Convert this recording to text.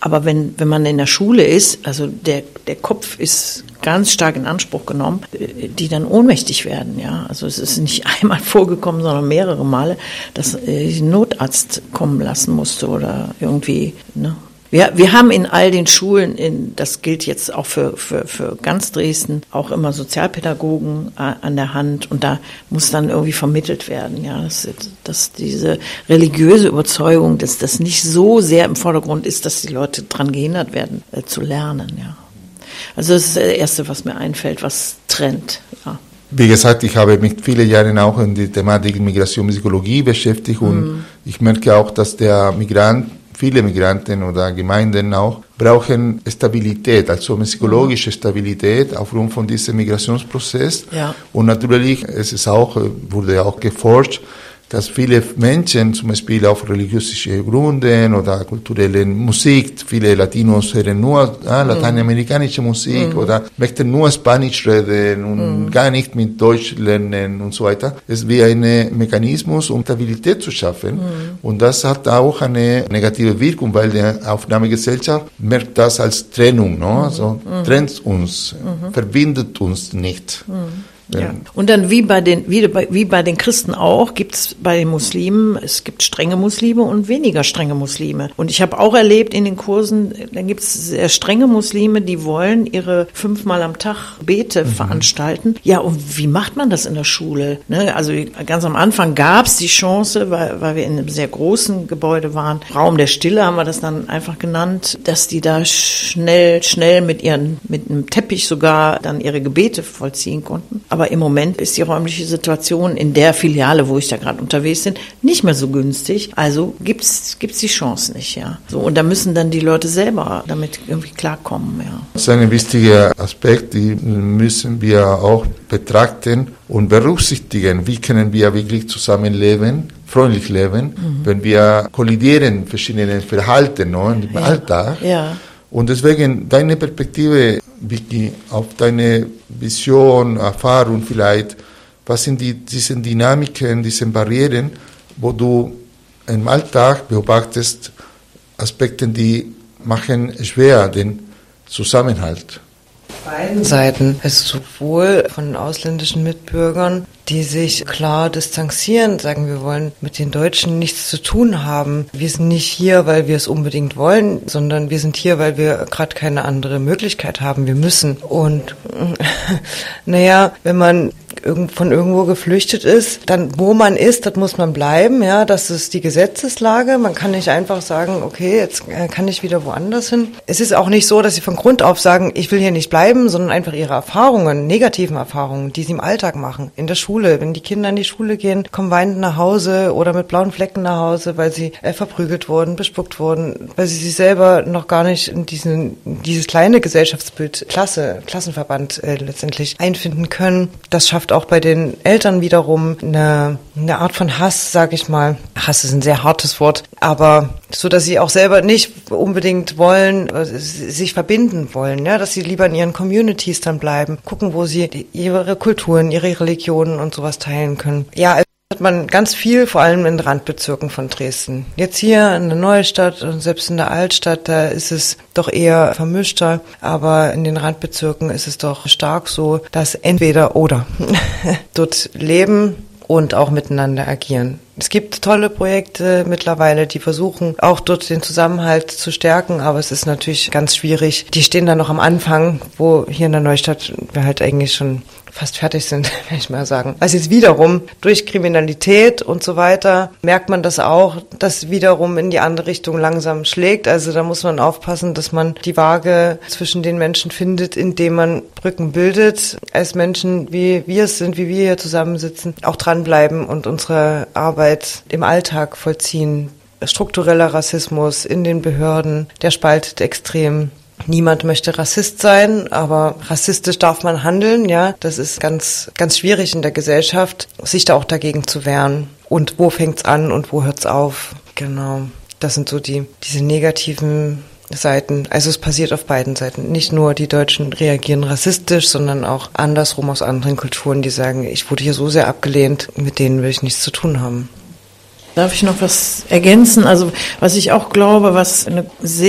Aber wenn man in der Schule ist, also der Kopf ist ganz stark in Anspruch genommen, die dann ohnmächtig werden, ja. Also es ist nicht einmal vorgekommen, sondern mehrere Male, dass ich einen Notarzt kommen lassen musste oder irgendwie, ne. Wir haben in all den Schulen, das gilt jetzt auch für ganz Dresden, auch immer Sozialpädagogen an der Hand und da muss dann irgendwie vermittelt werden, ja, dass diese religiöse Überzeugung, dass das nicht so sehr im Vordergrund ist, dass die Leute daran gehindert werden, zu lernen, ja. Also das ist das Erste, was mir einfällt, was trennt, ja. Wie gesagt, ich habe mich viele Jahre auch in die Thematik Migration und Psychologie beschäftigt und ich merke auch, dass viele Migranten oder Gemeinden auch brauchen Stabilität, also eine psychologische Stabilität aufgrund von diesem Migrationsprozess. Ja. Und natürlich wurde auch geforscht, dass viele Menschen zum Beispiel auf religiöse Gründen oder kulturelle Musik, viele Latinos hören nur lateinamerikanische Musik oder möchten nur Spanisch reden und gar nicht mit Deutsch lernen und so weiter. Es ist wie ein Mechanismus, um Stabilität zu schaffen. Und das hat auch eine negative Wirkung, weil die Aufnahmegesellschaft merkt das als Trennung, no? Also trennt uns, verbindet uns nicht. Ja. Und dann wie bei den Christen auch, gibt es bei den Muslimen, es gibt strenge Muslime und weniger strenge Muslime. Und ich habe auch erlebt in den Kursen, dann gibt es sehr strenge Muslime, die wollen ihre 5-mal am Tag Gebete veranstalten. Ja, und wie macht man das in der Schule? Ne? Also ganz am Anfang gab es die Chance, weil wir in einem sehr großen Gebäude waren, Raum der Stille haben wir das dann einfach genannt, dass die da schnell mit einem Teppich sogar dann ihre Gebete vollziehen konnten. Aber im Moment ist die räumliche Situation in der Filiale, wo ich da gerade unterwegs bin, nicht mehr so günstig. Also gibt's die Chance nicht, ja. So, und da müssen dann die Leute selber damit irgendwie klarkommen, ja. Das ist ein wichtiger Aspekt, den müssen wir auch betrachten und berücksichtigen. Wie können wir wirklich zusammenleben, freundlich leben, wenn wir kollidieren verschiedene Verhalten im Alltag. Ja. Und deswegen deine Perspektive, Vicky, auf deine Vision, Erfahrung vielleicht, was sind diese Dynamiken, diese Barrieren, wo du im Alltag beobachtest, Aspekte, die machen schwer den Zusammenhalt? Beiden Seiten, also sowohl von ausländischen Mitbürgern, die sich klar distanzieren, sagen, wir wollen mit den Deutschen nichts zu tun haben. Wir sind nicht hier, weil wir es unbedingt wollen, sondern wir sind hier, weil wir gerade keine andere Möglichkeit haben. Wir müssen. Und wenn man von irgendwo geflüchtet ist, dann wo man ist, das muss man bleiben, ja, das ist die Gesetzeslage. Man kann nicht einfach sagen, okay, jetzt kann ich wieder woanders hin. Es ist auch nicht so, dass sie von Grund auf sagen, ich will hier nicht bleiben, sondern einfach ihre Erfahrungen, negativen Erfahrungen, die sie im Alltag machen, in der Schule. Wenn die Kinder in die Schule gehen, kommen weinend nach Hause oder mit blauen Flecken nach Hause, weil sie verprügelt wurden, bespuckt wurden, weil sie sich selber noch gar nicht in dieses kleine Gesellschaftsbild, Klassenverband letztendlich einfinden können. Das schafft auch bei den Eltern wiederum eine Art von Hass, sag ich mal. Hass ist ein sehr hartes Wort, aber so, dass sie auch selber nicht unbedingt wollen, sich verbinden wollen, ja, dass sie lieber in ihren Communities dann bleiben, gucken, wo sie ihre Kulturen, ihre Religionen und sowas teilen können. Ja, also hat man ganz viel, vor allem in Randbezirken von Dresden. Jetzt hier in der Neustadt und selbst in der Altstadt, da ist es doch eher vermischter, aber in den Randbezirken ist es doch stark so, dass entweder oder dort leben und auch miteinander agieren. Es gibt tolle Projekte mittlerweile, die versuchen auch dort den Zusammenhalt zu stärken, aber es ist natürlich ganz schwierig. Die stehen dann noch am Anfang, wo hier in der Neustadt wir halt eigentlich schon fast fertig sind, will ich mal sagen. Also jetzt wiederum durch Kriminalität und so weiter merkt man das auch, dass wiederum in die andere Richtung langsam schlägt. Also da muss man aufpassen, dass man die Waage zwischen den Menschen findet, indem man Brücken bildet, als Menschen, wie wir es sind, wie wir hier zusammensitzen, auch dranbleiben und unsere Arbeit im Alltag vollziehen. Struktureller Rassismus in den Behörden, der spaltet extrem. Niemand möchte Rassist sein, aber rassistisch darf man handeln, ja. Das ist ganz, ganz schwierig in der Gesellschaft, sich da auch dagegen zu wehren. Und wo fängt's an und wo hört's auf? Genau. Das sind so diese negativen Seiten. Also es passiert auf beiden Seiten. Nicht nur die Deutschen reagieren rassistisch, sondern auch andersrum aus anderen Kulturen, die sagen, ich wurde hier so sehr abgelehnt, mit denen will ich nichts zu tun haben. Darf ich noch was ergänzen? Also was ich auch glaube, was eine sehr